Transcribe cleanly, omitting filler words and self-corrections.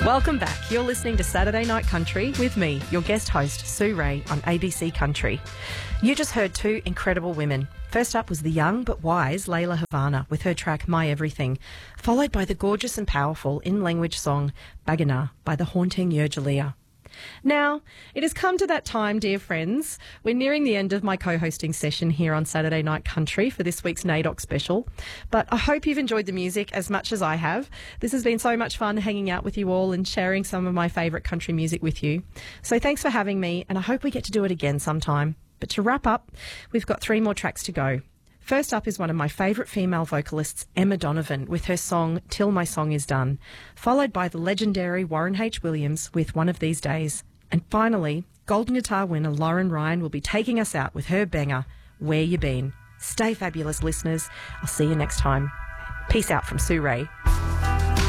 Welcome back. You're listening to Saturday Night Country with me, your guest host, Sue Ray, on ABC Country. You just heard two incredible women. First up was the young but wise Layla Havana with her track My Everything, followed by the gorgeous and powerful in-language song Bagana by the haunting Yergelia. Now, it has come to that time, dear friends. We're nearing the end of my co-hosting session here on Saturday Night Country for this week's NAIDOC special, but I hope you've enjoyed the music as much as I have. This has been so much fun hanging out with you all and sharing some of my favourite country music with you. So thanks for having me, and I hope we get to do it again sometime. But to wrap up, we've got 3 more tracks to go. First up is one of my favourite female vocalists, Emma Donovan, with her song Till My Song Is Done, followed by the legendary Warren H. Williams with One of These Days. And finally, Golden Guitar winner Lauren Ryan will be taking us out with her banger, Where You Been. Stay fabulous, listeners. I'll see you next time. Peace out from Sue Ray.